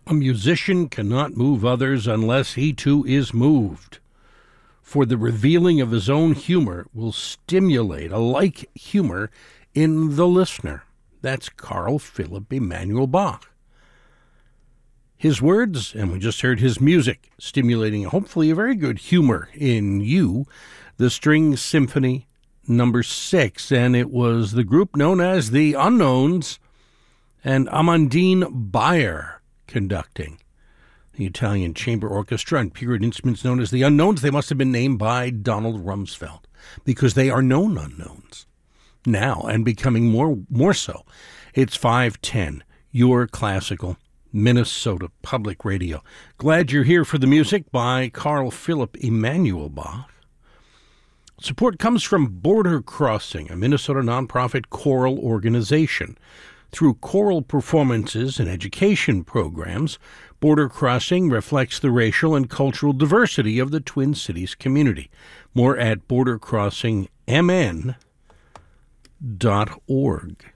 A musician cannot move others unless he too is moved. For the revealing of his own humor will stimulate a like humor in the listener. That's Carl Philipp Emanuel Bach. His words, and we just heard his music, stimulating hopefully a very good humor in you, the String Symphony No. 6, and it was the group known as the Unknowns and Amandine Bayer conducting. The Italian chamber orchestra and period instruments known as the Unknowns, they must have been named by Donald Rumsfeld because they are known unknowns now and becoming more so. It's 510, your classical Minnesota Public Radio. Glad you're here for the music by Carl Philipp Emanuel Bach. Support comes from Border Crossing, a Minnesota nonprofit choral organization. Through choral performances and education programs, Border Crossing reflects the racial and cultural diversity of the Twin Cities community. More at bordercrossingmn.org.